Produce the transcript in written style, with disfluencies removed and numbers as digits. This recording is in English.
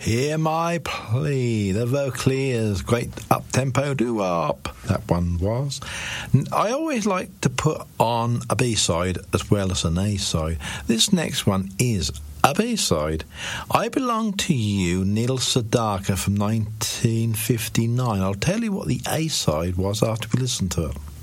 Hear My Plea, the Vocaliers, great up-tempo doo-wop, that one was. I always like to put on a B-side as well as an A-side. This next one is a B-side. I Belong to You, Neil Sedaka from 1959. I'll tell you what the A-side was after we listen to it.